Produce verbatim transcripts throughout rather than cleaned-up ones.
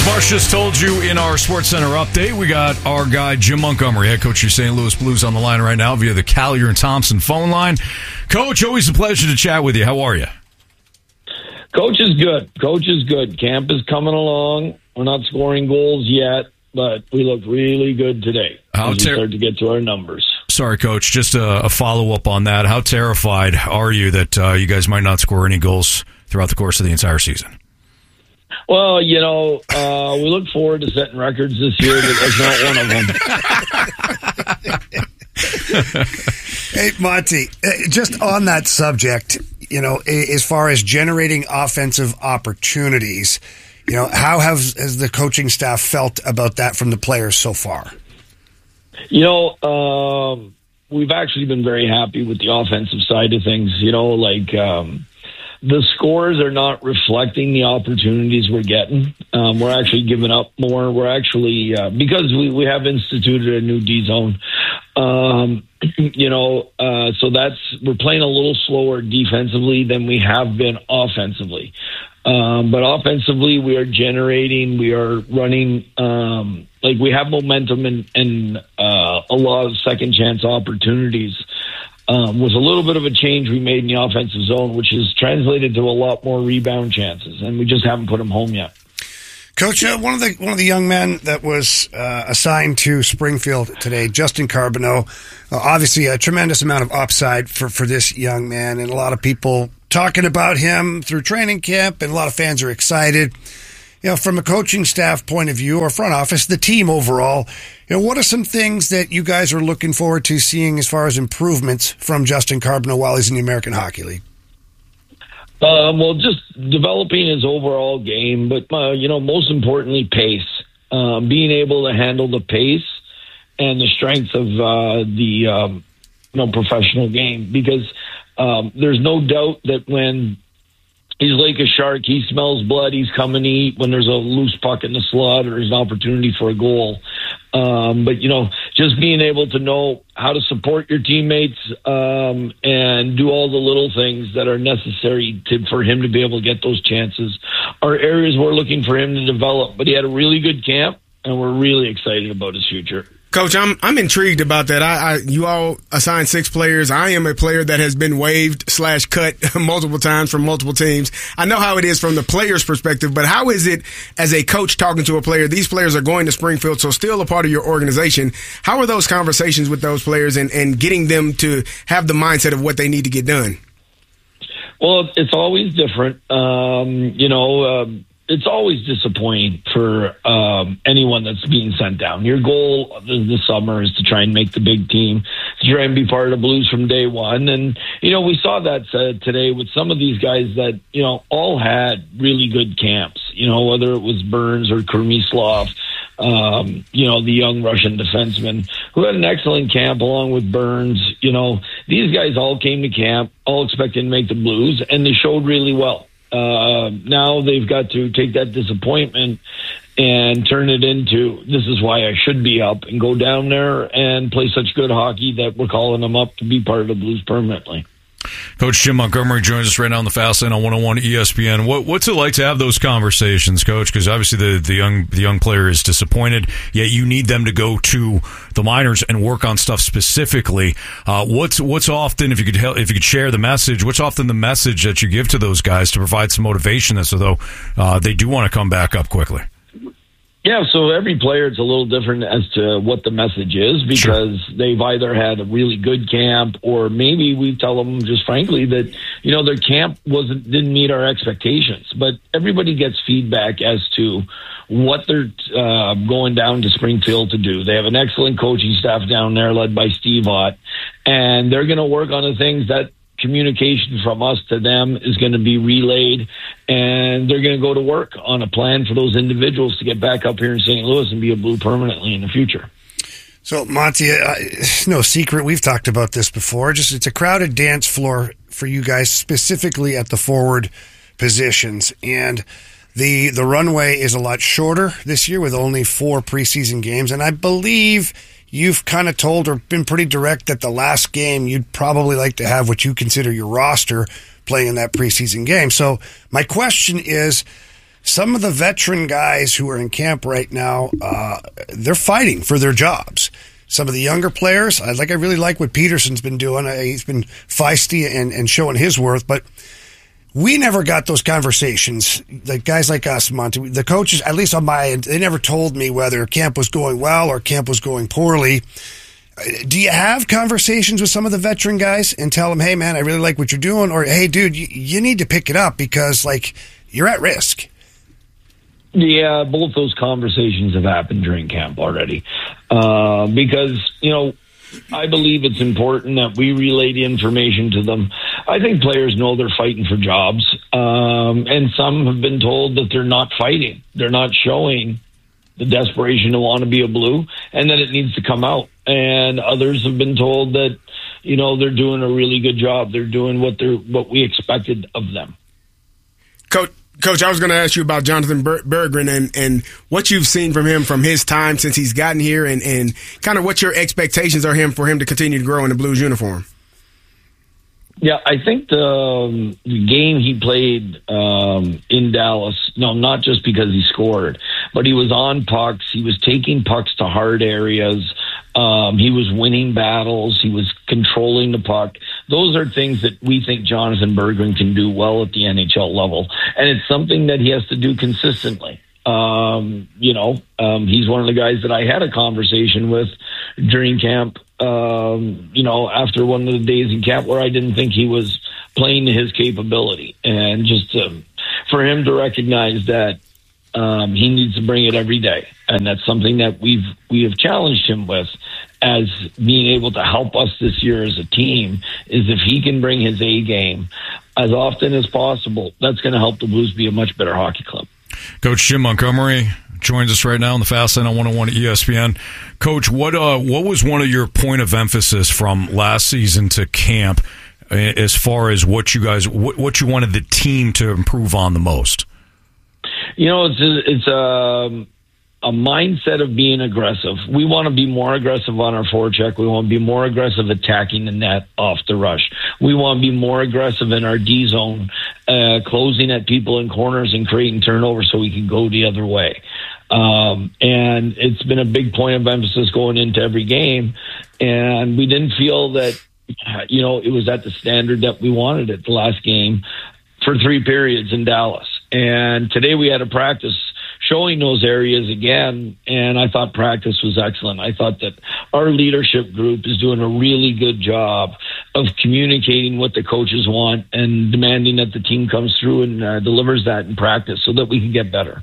Marsh just told you in our Sports Center update, we got our guy Jim Montgomery, head coach of your Saint Louis Blues, on the line right now via the Collier and Thompson phone line. Coach, always a pleasure to chat with you. How are you? Coach is good. Coach is good. Camp is coming along. We're not scoring goals yet, but we look really good today. How as we ter- start to get to our numbers. Sorry, Coach, just a, a follow-up on that. How terrified are you that uh, you guys might not score any goals throughout the course of the entire season? Well, you know, uh, we look forward to setting records this year, but that's not one of them. Hey, Monty, just on that subject, you know, as far as generating offensive opportunities, you know, how have, has the coaching staff felt about that from the players so far? You know, um, we've actually been very happy with the offensive side of things. You know, like um, the scores are not reflecting the opportunities we're getting. Um, we're actually giving up more. We're actually, uh, because we, we have instituted a new D zone, um, you know, uh, so that's, we're playing a little slower defensively than we have been offensively. Um, but offensively, we are generating, we are running, um, like we have momentum and, and uh, a lot of second chance opportunities. Um, was a little bit of a change we made in the offensive zone, which has translated to a lot more rebound chances, and we just haven't put them home yet. Coach, uh, one of the one of the young men that was uh, assigned to Springfield today, Justin Carbonneau, uh, obviously a tremendous amount of upside for, for this young man, and a lot of people talking about him through training camp, and a lot of fans are excited. You know, from a coaching staff point of view or front office, the team overall, you know, what are some things that you guys are looking forward to seeing as far as improvements from Justin Carbonneau while he's in the American Hockey League? Um, well, just developing his overall game, but, uh, you know, most importantly, pace. Uh, being able to handle the pace and the strength of uh, the, um, you know, professional game. Because um, there's no doubt that when he's like a shark, he smells blood, he's coming to eat when there's a loose puck in the slot or there's an opportunity for a goal. Um, but, you know, just being able to know how to support your teammates um, and do all the little things that are necessary to, for him to be able to get those chances are areas we're looking for him to develop. But he had a really good camp, and we're really excited about his future. Coach, I'm I'm intrigued about that. I, I you all assigned six players. I am a player that has been waived slash cut multiple times from multiple teams. I know how it is from the player's perspective, but how is it as a coach talking to a player? These players are going to Springfield, so still a part of your organization. How are those conversations with those players and, and getting them to have the mindset of what they need to get done? Well, it's always different. Um, you know, uh, it's always disappointing for um, anyone that's being sent down. Your goal this summer is to try and make the big team, to try and be part of the Blues from day one. And, you know, we saw that uh, today with some of these guys that, you know, all had really good camps, you know, whether it was Burns or Kormislov, um, you know, the young Russian defenseman who had an excellent camp along with Burns. You know, these guys all came to camp, all expecting to make the Blues, and they showed really well. Uh, now they've got to take that disappointment and turn it into, this is why I should be up, and go down there and play such good hockey that we're calling them up to be part of the Blues permanently. Coach Jim Montgomery joins us right now on the Fast Lane on one oh one E S P N. What, what's it like to have those conversations, Coach? Because obviously the, the young the young player is disappointed, yet you need them to go to the minors and work on stuff specifically. Uh, what's what's often, if you could help, if you could share the message, what's often the message that you give to those guys to provide some motivation, as though uh, they do want to come back up quickly? Yeah, so every player, it's a little different as to what the message is, because sure. they've either had a really good camp, or maybe we tell them just frankly that, you know, their camp wasn't didn't meet our expectations. But everybody gets feedback as to what they're uh, going down to Springfield to do. They have an excellent coaching staff down there led by Steve Ott, and they're going to work on the things that communication from us to them is going to be relayed, and they're going to go to work on a plan for those individuals to get back up here in Saint Louis and be a Blue permanently in the future. So, Monty, uh, it's no secret, we've talked about this before. Just it's a crowded dance floor for you guys, specifically at the forward positions, and the the runway is a lot shorter this year with only four preseason games, and I believe you've kind of told or been pretty direct that the last game you'd probably like to have what you consider your roster playing in that preseason game. So my question is, some of the veteran guys who are in camp right now, uh, they're fighting for their jobs. Some of the younger players, I like. I really like what Peterson's been doing. He's been feisty and, and showing his worth, but we never got those conversations. Like guys like us, Monty, the coaches, at least on my end, they never told me whether camp was going well or camp was going poorly. Do you have conversations with some of the veteran guys and tell them, hey, man, I really like what you're doing, or hey, dude, you, you need to pick it up because like you're at risk? Yeah, both those conversations have happened during camp already. Uh, because, you know, I believe it's important that we relay the information to them. I think players know they're fighting for jobs. Um, and some have been told that they're not fighting. They're not showing the desperation to want to be a Blue and that it needs to come out. And others have been told that, you know, they're doing a really good job. They're doing what they're what we expected of them. Coach, Coach, I was going to ask you about Jonathan Ber- Berggren and, and what you've seen from him from his time since he's gotten here and, and kind of what your expectations are him for him to continue to grow in the Blues uniform. Yeah, I think the, um, the game he played um, in Dallas, no, not just because he scored, but he was on pucks. He was taking pucks to hard areas. Um, he was winning battles. He was controlling the puck. Those are things that we think Jonathan Berggren can do well at the N H L level. And it's something that he has to do consistently. Um, you know, um, he's one of the guys that I had a conversation with during camp, um, you know, after one of the days in camp where I didn't think he was playing to his capability. And just um, for him to recognize that Um, he needs to bring it every day, and that's something that we've we have challenged him with as being able to help us this year as a team. Is if he can bring his A game as often as possible, that's going to help the Blues be a much better hockey club. Coach Jim Montgomery joins us right now on the Fast Lane on one oh one E S P N. Coach, what uh, what was one of your point of emphasis from last season to camp, as far as what you guys what, what you wanted the team to improve on the most? You know, it's a, it's a, a mindset of being aggressive. We want to be more aggressive on our forecheck. We want to be more aggressive attacking the net off the rush. We want to be more aggressive in our D zone, uh, closing at people in corners and creating turnovers so we can go the other way. Um, and it's been a big point of emphasis going into every game. And we didn't feel that, you know, it was at the standard that we wanted it the last game for three periods in Dallas. And today we had a practice showing those areas again, and I thought practice was excellent. I thought that our leadership group is doing a really good job of communicating what the coaches want and demanding that the team comes through and uh, delivers that in practice so that we can get better.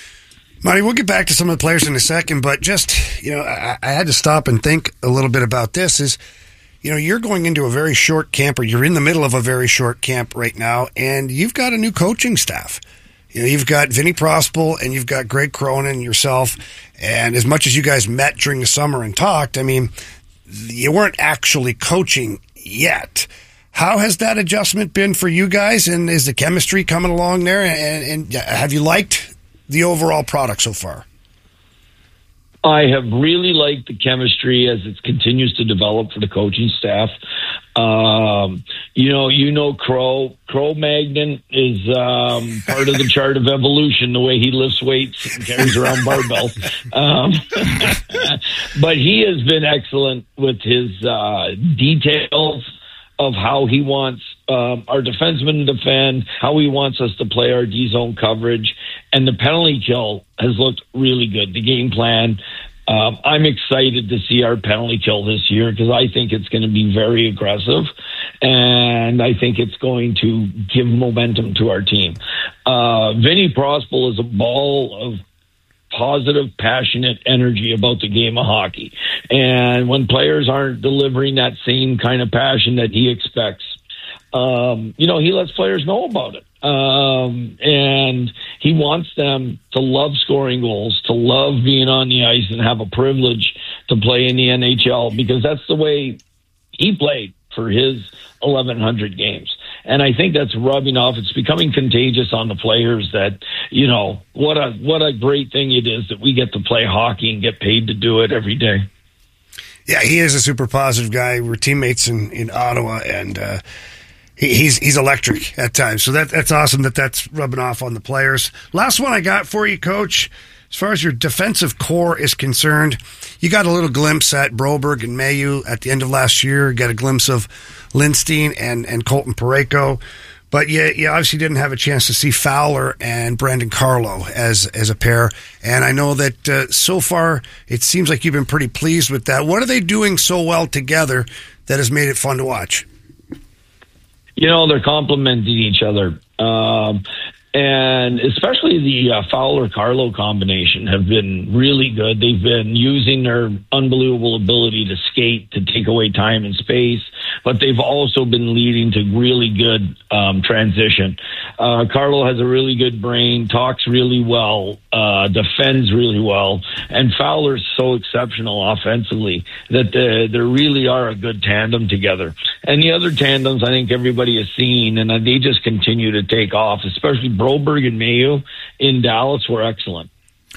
Marty, we'll get back to some of the players in a second, but just, you know, I, I had to stop and think a little bit about this is, you know, you're going into a very short camp, or you're in the middle of a very short camp right now, and you've got a new coaching staff. You know, you've got Vinny Prospel and you've got Greg Cronin, yourself, and as much as you guys met during the summer and talked, I mean, you weren't actually coaching yet. How has that adjustment been for you guys, and is the chemistry coming along there, and, and have you liked the overall product so far? I have really liked the chemistry as it continues to develop for the coaching staff. Um, you know, you know, Crow, Crow Magnon is um, part of the chart of evolution, the way he lifts weights and carries around barbells. Um, but he has been excellent with his uh, details of how he wants um, our defensemen to defend, how he wants us to play our D-zone coverage, and the penalty kill has looked really good. The game plan, um, I'm excited to see our penalty kill this year because I think it's going to be very aggressive, and I think it's going to give momentum to our team. Uh, Vinny Prospel is a ball of positive, passionate energy about the game of hockey. And when players aren't delivering that same kind of passion that he expects, um, you know, he lets players know about it. Um, and he wants them to love scoring goals, to love being on the ice and have a privilege to play in the N H L because that's the way he played for his eleven hundred games. And I think that's rubbing off. It's becoming contagious on the players that, you know, what a what a great thing it is that we get to play hockey and get paid to do it every day. Yeah, he is a super positive guy. We're teammates in, in Ottawa, and uh, he, he's he's electric at times. So that that's awesome that that's rubbing off on the players. Last one I got for you, Coach. As far as your defensive core is concerned, you got a little glimpse at Broberg and Mayu at the end of last year. You got a glimpse of Lindstein and, and Colton Parayko. But you, you obviously didn't have a chance to see Fowler and Brandon Carlo as as a pair. And I know that uh, so far it seems like you've been pretty pleased with that. What are they doing so well together that has made it fun to watch? You know, they're complementing each other. Um, and especially the uh, Fowler-Carlo combination have been really good. They've been using their unbelievable ability to skate, to take away time and space, but they've also been leading to really good um, transition. Uh, Carlo has a really good brain, talks really well, uh, defends really well, and Fowler's so exceptional offensively that they, they really are a good tandem together. And the other tandems I think everybody has seen, and they just continue to take off, especially Broberg and Mayu in Dallas were excellent.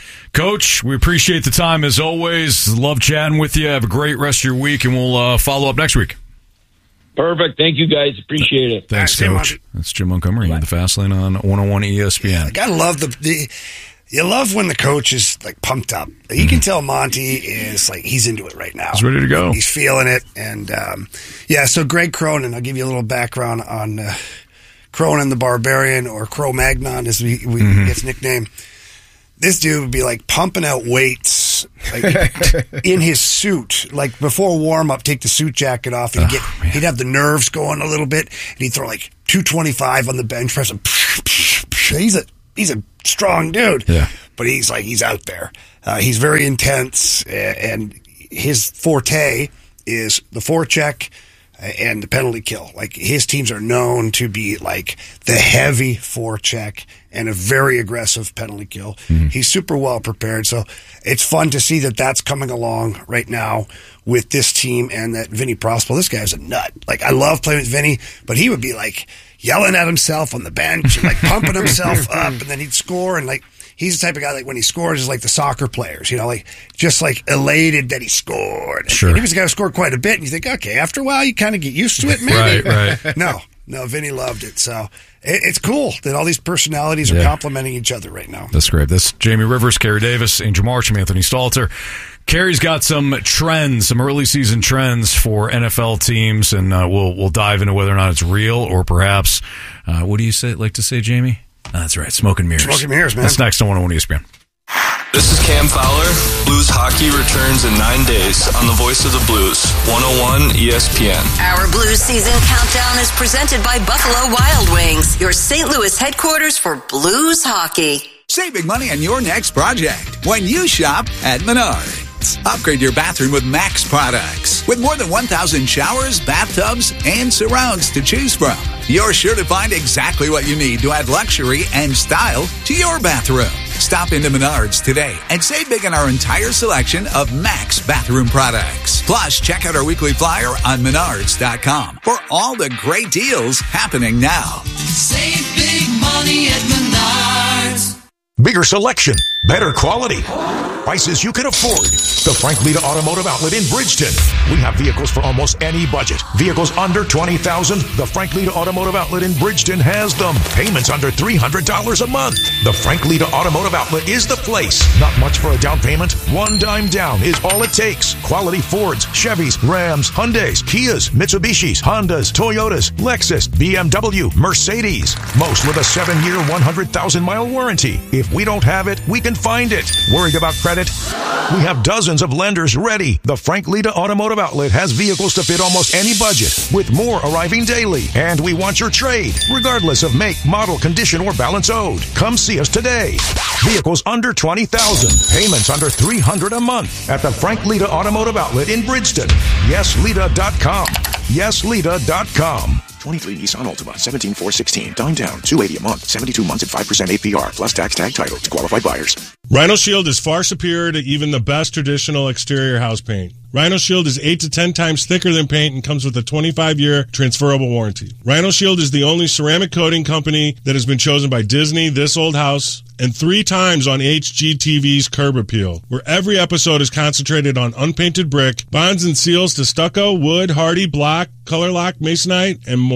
Coach, we appreciate the time as always. Love chatting with you. Have a great rest of your week, and we'll uh, follow up next week. Perfect. Thank you, guys. Appreciate it. Thanks, right, Coach. That's Jim Montgomery in the Fast Lane on one oh one E S P N. I gotta love the, the you love when the coach is like pumped up. You mm-hmm. can tell Monty is like he's into it right now. He's ready to go. He's feeling it, and um, yeah. So Greg Cronin, I'll give you a little background on uh, Cronin the Barbarian, or Cro-Magnon as we, we mm-hmm. gets nicknamed. This dude would be like pumping out weights like, in his suit, like before warm up. Take the suit jacket off, and oh, get he'd have the nerves going a little bit, and he'd throw like two twenty five on the bench press. And he's a he's a strong dude, yeah. But he's like he's out there. Uh, he's very intense, and his forte is the forecheck and the penalty kill. Like his teams are known to be like the heavy forecheck and a very aggressive penalty kill. Mm-hmm. He's super well prepared, so it's fun to see that that's coming along right now with this team, and that Vinny Prospal, this guy's a nut. Like I love playing with Vinny, but he would be like yelling at himself on the bench and like pumping himself up, and then he'd score, and like he's the type of guy like when he scores is like the soccer players, you know, like just like elated that he scored. Sure. And he was a guy who scored quite a bit, and you think, okay, after a while you kind of get used to it, maybe. right, right. No, no, Vinny loved it. So it, it's cool that all these personalities are yeah. complimenting each other right now. That's great. That's Jamie Rivers, Kerry Davis, Angel March, and Anthony Stalter. Kerry's got some trends, some early season trends for N F L teams, and uh, we'll we'll dive into whether or not it's real or perhaps, uh, what do you say? Like to say, Jamie? Oh, that's right. Smoke and mirrors. Smoke and mirrors, man. That's next on one oh one E S P N. This is Cam Fowler. Blues hockey returns in nine days on the Voice of the Blues, one oh one E S P N. Our Blues season countdown is presented by Buffalo Wild Wings, your Saint Louis headquarters for Blues hockey. Save big money on your next project when you shop at Menards. Upgrade your bathroom with Max products. With more than one thousand showers, bathtubs, and surrounds to choose from, you're sure to find exactly what you need to add luxury and style to your bathroom. Stop into Menards today and save big on our entire selection of Max bathroom products. Plus, check out our weekly flyer on menards dot com for all the great deals happening now. Save big money at Menards. Bigger selection, better quality, prices you can afford. The Frank Lita Automotive Outlet in Bridgeton. We have vehicles for almost any budget. Vehicles under twenty thousand dollars. The Frank Lita Automotive Outlet in Bridgeton has them. Payments under three hundred dollars a month. The Frank Lita Automotive Outlet is the place. Not much for a down payment. One dime down is all it takes. Quality Fords, Chevys, Rams, Hyundais, Kias, Mitsubishis, Hondas, Toyotas, Lexus, B M W, Mercedes. Most with a seven-year, one hundred thousand mile warranty. If we don't have it, we can find it. Worried about credit? We have dozens of lenders ready. The Frank Lita Automotive Outlet has vehicles to fit almost any budget, with more arriving daily. And we want your trade, regardless of make, model, condition, or balance owed. Come see us today. Vehicles under twenty thousand dollars. Payments under three hundred dollars a month at the Frank Lita Automotive Outlet in Bridgeton. yes lita dot com. yes lita dot com. twenty-three Nissan Altima, seventeen four sixteen. Dime down, two hundred eighty a month, seventy-two months at five percent A P R, plus tax tag title to qualified buyers. Rhino Shield is far superior to even the best traditional exterior house paint. Rhino Shield is eight to ten times thicker than paint and comes with a twenty-five year transferable warranty. Rhino Shield is the only ceramic coating company that has been chosen by Disney, This Old House, and three times on H G T V's Curb Appeal, where every episode is concentrated on unpainted brick, bonds and seals to stucco, wood, hardy, block, color lock, masonite, and more.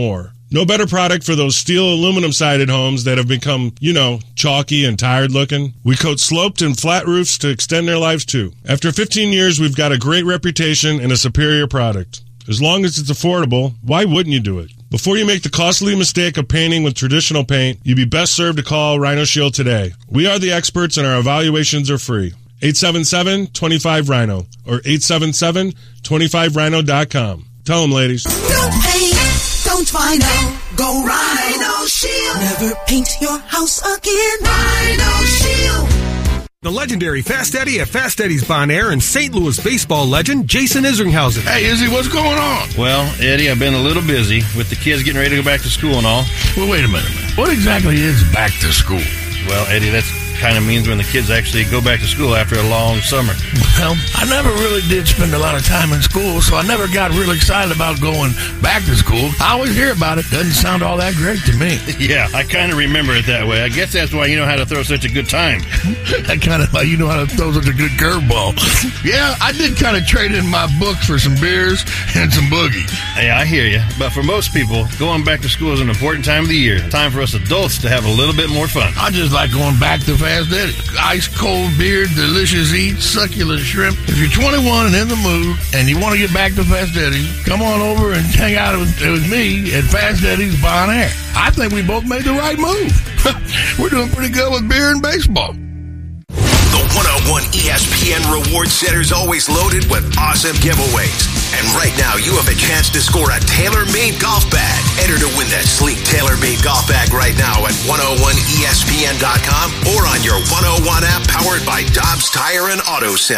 No better product for those steel aluminum sided homes that have become, you know, chalky and tired looking. We coat sloped and flat roofs to extend their lives too. After fifteen years, we've got a great reputation and a superior product. As long as it's affordable, why wouldn't you do it? Before you make the costly mistake of painting with traditional paint, you'd be best served to call Rhino Shield today. We are the experts and our evaluations are free. eight seven seven, two five, Rhino or eight seven seven, two five rhino dot com. Tell them, ladies. No paint, don't Rhino. Go Rhino Shield. Never paint your house again. Rhino Shield. The legendary Fast Eddie at Fast Eddie's Bon Air and Saint Louis baseball legend Jason Isringhausen. Hey, Izzy, what's going on? Well, Eddie, I've been a little busy with the kids getting ready to go back to school and all. Well, wait a minute, man. What exactly is back to school? Well, Eddie, that's kind of means when the kids actually go back to school after a long summer. Well, I never really did spend a lot of time in school, so I never got real excited about going back to school. I always hear about it. Doesn't sound all that great to me. Yeah, I kind of remember it that way. I guess that's why you know how to throw such a good time. That kind of why you know how to throw such a good curveball. Yeah, I did kind of trade in my books for some beers and some boogies. Hey, I hear you. But for most people, going back to school is an important time of the year. Time for us adults to have a little bit more fun. I just like going back to Fast Eddie. Ice cold beer, delicious eats, succulent shrimp. If you're twenty-one and in the mood and you want to get back to Fast Eddie's, come on over and hang out with, with me at Fast Eddie's Bon Air. I think we both made the right move. We're doing pretty good with beer and baseball. The one oh one E S P N Reward Center is always loaded with awesome giveaways. And right now, you have a chance to score a tailor-made golf bag. Enter to win that sleek tailor-made golf bag right now at one oh one E S P N dot com or on your one oh one app powered by Dobbs Tire and Auto Center.